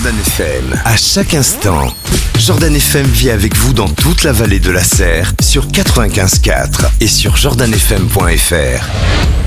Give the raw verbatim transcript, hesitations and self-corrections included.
Jordan F M. À chaque instant, Jordan F M vit avec vous dans toute la vallée de la Serre sur quatre-vingt-quinze virgule quatre et sur jordan f m point f r.